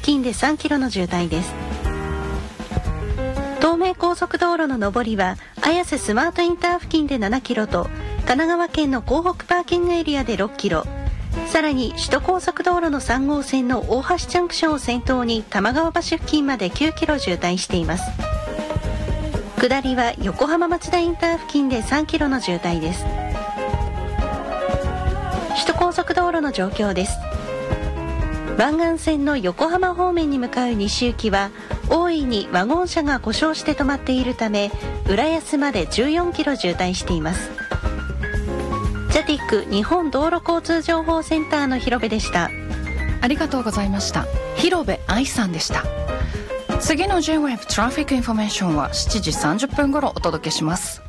近で3キロの渋滞です。東名高速道路の上りは綾瀬スマートインター付近で7キロと神奈川県の港北パーキングエリアで6キロ、さらに首都高速道路の3号線の大橋ジャンクションを先頭に玉川橋付近まで9キロ渋滞しています。下りは横浜町田インター付近で3キロの渋滞です。首都高速道路の状況です。湾岸線の横浜方面に向かう西行きは大いにワゴン車が故障して止まっているため浦安まで14キロ渋滞しています。ジャティック日本道路交通情報センターの広部でした。 ありがとうございました。広部愛さんでした。次の J-Web トラフィックインフォメーションは7時30分頃お届けします。